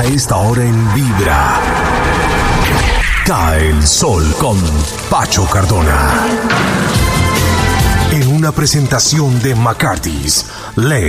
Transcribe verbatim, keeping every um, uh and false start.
A esta hora en Vibra, Cae el Sol con Pacho Cardona. En una presentación de McCarthy's Le